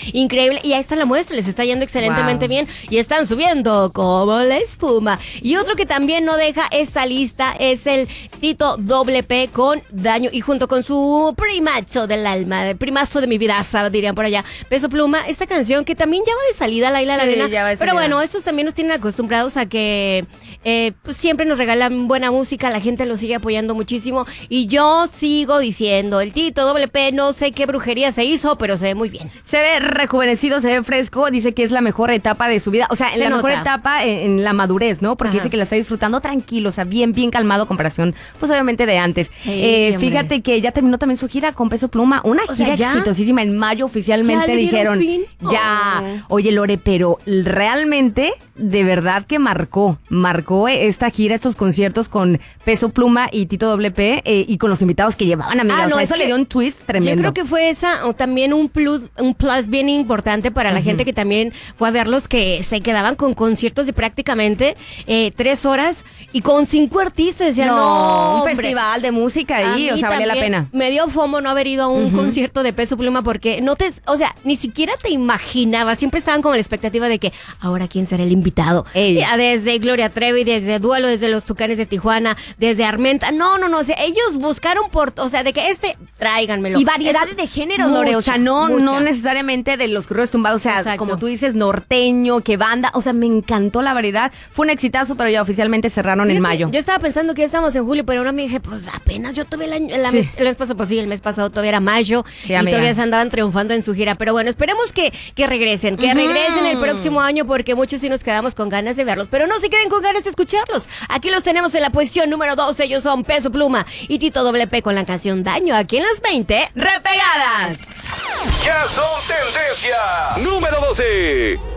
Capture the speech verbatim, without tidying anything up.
increíble. Y ahí está la muestra, les está yendo excelentemente wow. bien y están subiendo como la espuma. Y otro que también no deja esta lista es el Tito Doble P con Daño y junto con su primazo del alma, el primazo de mi vida, dirían por allá, Peso Pluma, esta canción que también ya va de salida, Laila sí, Lavena, pero bueno, estos también nos tienen acostumbrados a que eh, pues siempre nos regalan buena música, la gente lo sigue apoyando muchísimo y yo sigo diciendo, el Tito Doble P no sé qué brujería se hizo, pero se ve muy bien. Se ve rejuvenecido, se ve fresco, dice que es la mejor etapa de su vida, o sea, en la nota. mejor etapa en, en la madurez, ¿no? Porque Ajá. dice que la está disfrutando tranquilo, o sea, bien, bien calmado comparación, pues obviamente de antes. Sí, eh, fíjate que ya terminó también su gira con Peso Pluma, una o gira sea, exitosísima en mayo oficialmente ¿Ya dijeron, fin? ya, oh. oye Lore, pero realmente, de verdad que marcó, marcó esta gira, estos conciertos con Peso Pluma y Tito Doble P eh, y con los invitados que llevaban, amigas, ah, no, o sea, eso le dio un twist tremendo. Yo creo que fue esa, o también un plus, un plus bien importante para uh-huh. la gente que también fue a verlos, que se quedaban con conciertos de prácticamente eh, tres horas y con cinco artistas, decían, no, no un hombre. festival de música ahí, o sea, vale la pena. Me dio fomo no haber ido a un uh-huh. concierto de Peso Pluma porque no te, o sea, ni siquiera te imaginabas, siempre estaban con la expectativa de que ahora quién será el invitado. Ey. Desde Gloria Trevi, desde Duelo, desde los Tucanes de Tijuana, desde Armenta, no, no, no, o sea, ellos buscaron por, o sea, de que este, tráiganmelo. Y variedad Esto, de género, mucha, Lore, o sea, no, no necesariamente de los correos tumbados, o sea, Exacto. como tú dices, norteño, que banda, o sea, me encantó la variedad, fue un exitazo, pero ya oficialmente cerraron Fíjate, en mayo. Yo estaba pensando que ya estamos en julio, pero ahora me dije, pues apenas yo tuve el año, el, sí. mes, el mes pasado, pues sí, el mes pasado todavía era mayo, sí, y amiga. todavía se andaban triunfando en su gira, pero bueno, esperemos que, que regresen, que uh-huh. regresen el próximo año, porque muchos sí nos quedamos con ganas de verlos, pero no se queden con ganas de escucharlos. Aquí los tenemos en la posición número doce, ellos son Peso Pluma y Tito Doble P con la canción Daño, aquí en las veinte Repegadas. Ya son tendencia número doce.